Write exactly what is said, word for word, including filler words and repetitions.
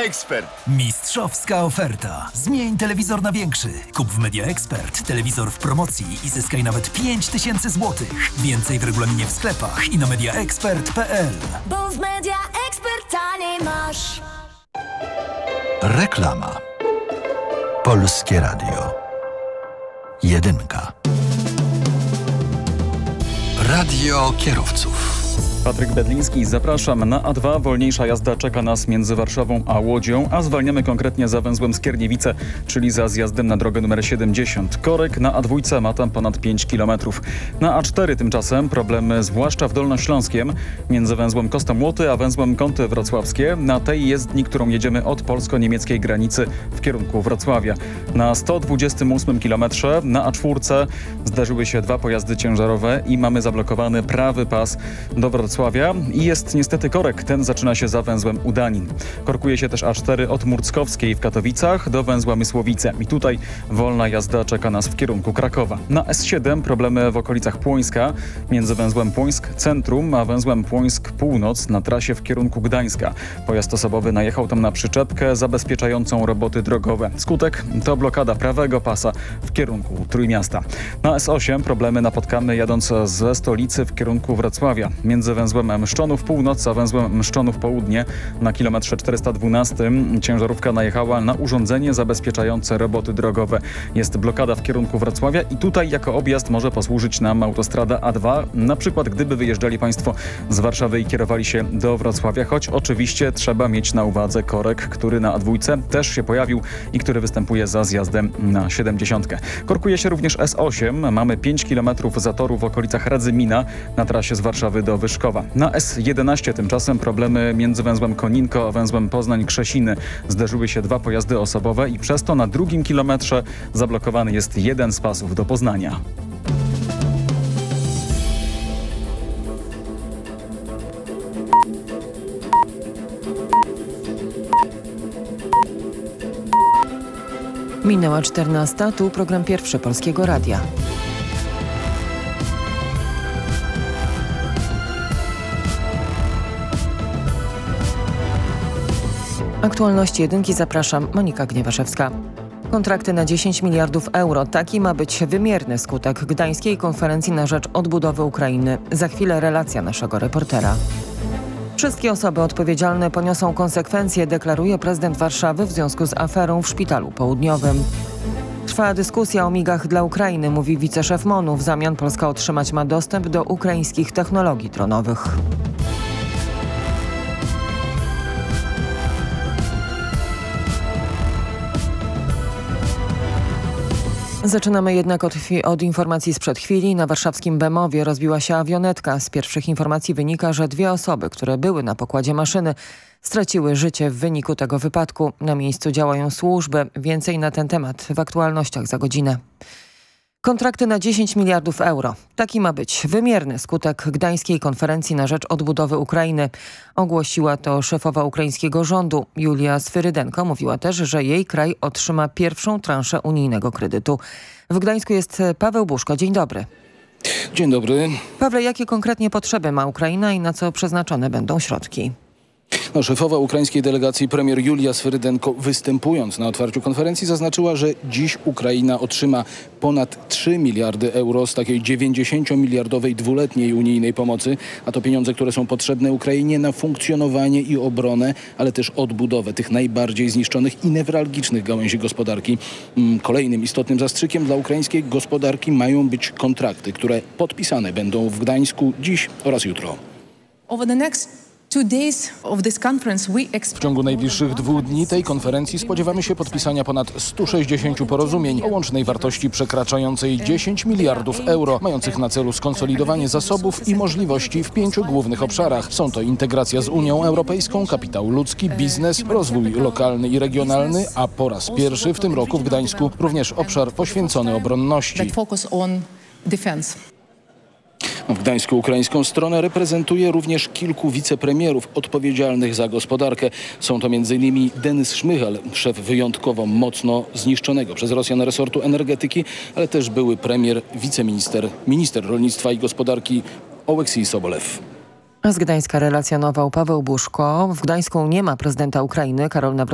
Expert. Mistrzowska oferta. Zmień telewizor na większy. Kup w Media Expert telewizor w promocji i zyskaj nawet pięć tysięcy złotych. Więcej w regulaminie w sklepach i na media expert kropka p l. Bo w Media Expert taniej masz. Reklama. Polskie Radio. Jedynka. Radio kierowców. Patryk Bedliński, zapraszam. Na A dwa wolniejsza jazda czeka nas między Warszawą a Łodzią, a zwalniamy konkretnie za węzłem Skierniewice, czyli za zjazdem na drogę numer siedemdziesiąt. Korek na A dwa ma tam ponad pięć kilometrów. Na A cztery tymczasem problemy zwłaszcza w Dolnośląskiem, między węzłem Kosta-Młoty a węzłem Kąty Wrocławskie. Na tej jezdni, którą jedziemy od polsko-niemieckiej granicy w kierunku Wrocławia. Na sto dwudziestym ósmym kilometrze na A cztery zdarzyły się dwa pojazdy ciężarowe i mamy zablokowany prawy pas do Wrocławia. I jest niestety korek. Ten zaczyna się za węzłem Udanin. Korkuje się też A cztery od Murckowskiej w Katowicach do węzła Mysłowice. I tutaj wolna jazda czeka nas w kierunku Krakowa. Na S siedem problemy w okolicach Płońska, między węzłem Płońsk Centrum a węzłem Płońsk Północ na trasie w kierunku Gdańska. Pojazd osobowy najechał tam na przyczepkę zabezpieczającą roboty drogowe. Skutek to blokada prawego pasa w kierunku Trójmiasta. Na S osiem problemy napotkamy jadąc ze stolicy w kierunku Wrocławia. Między węzłem Mszczonów Północ a węzłem Mszczonów Południe na kilometrze czterysta dwunastym ciężarówka najechała na urządzenie zabezpieczające roboty drogowe. Jest blokada w kierunku Wrocławia i tutaj jako objazd może posłużyć nam autostrada A dwa, na przykład gdyby wyjeżdżali Państwo z Warszawy i kierowali się do Wrocławia, choć oczywiście trzeba mieć na uwadze korek, który na A dwa też się pojawił i który występuje za zjazdem na siedemdziesiątkę. Korkuje się również S osiem, mamy pięć kilometrów zatoru w okolicach Radzymina na trasie z Warszawy do Wyszkowa. Na S jedenaście tymczasem problemy między węzłem Koninko a węzłem Poznań-Krzesiny. Zderzyły się dwa pojazdy osobowe i przez to na drugim kilometrze zablokowany jest jeden z pasów do Poznania. Minęła czternasta, tu program pierwszy Polskiego Radia. Aktualności jedynki zapraszam, Monika Gniewaszewska. Kontrakty na dziesięć miliardów euro. Taki ma być wymierny skutek Gdańskiej Konferencji na rzecz odbudowy Ukrainy. Za chwilę relacja naszego reportera. Wszystkie osoby odpowiedzialne poniosą konsekwencje, deklaruje prezydent Warszawy w związku z aferą w Szpitalu Południowym. Trwa dyskusja o migach dla Ukrainy, mówi wiceszef MON-u. W zamian Polska otrzymać ma dostęp do ukraińskich technologii dronowych. Zaczynamy jednak od, od informacji sprzed chwili. Na warszawskim Bemowie rozbiła się awionetka. Z pierwszych informacji wynika, że dwie osoby, które były na pokładzie maszyny, straciły życie w wyniku tego wypadku. Na miejscu działają służby. Więcej na ten temat w aktualnościach za godzinę. Kontrakty na dziesięć miliardów euro. Taki ma być wymierny skutek Gdańskiej Konferencji na rzecz odbudowy Ukrainy. Ogłosiła to szefowa ukraińskiego rządu. Julia Swyrydenko mówiła też, że jej kraj otrzyma pierwszą transzę unijnego kredytu. W Gdańsku jest Paweł Buszko. Dzień dobry. Dzień dobry. Pawle, jakie konkretnie potrzeby ma Ukraina i na co przeznaczone będą środki? No, szefowa ukraińskiej delegacji premier Julia Swyrydenko, występując na otwarciu konferencji, zaznaczyła, że dziś Ukraina otrzyma ponad trzy miliardy euro z takiej dziewięćdziesięciomiliardowej dwuletniej unijnej pomocy, a to pieniądze, które są potrzebne Ukrainie na funkcjonowanie i obronę, ale też odbudowę tych najbardziej zniszczonych i newralgicznych gałęzi gospodarki. Kolejnym istotnym zastrzykiem dla ukraińskiej gospodarki mają być kontrakty, które podpisane będą w Gdańsku dziś oraz jutro. Over the next W ciągu najbliższych dwóch dni tej konferencji spodziewamy się podpisania ponad stu sześćdziesięciu porozumień o łącznej wartości przekraczającej dziesięć miliardów euro, mających na celu skonsolidowanie zasobów i możliwości w pięciu głównych obszarach. Są to integracja z Unią Europejską, kapitał ludzki, biznes, rozwój lokalny i regionalny, a po raz pierwszy w tym roku w Gdańsku również obszar poświęcony obronności. W Gdańsku ukraińską stronę reprezentuje również kilku wicepremierów odpowiedzialnych za gospodarkę. Są to między innymi Denys Szmychal, szef wyjątkowo mocno zniszczonego przez Rosjan resortu energetyki, ale też były premier, wiceminister, minister rolnictwa i gospodarki Oleksij Sobolew. Z Gdańska relacjonował Paweł Buszko. W Gdańsku nie ma prezydenta Ukrainy. Karol Nawrocki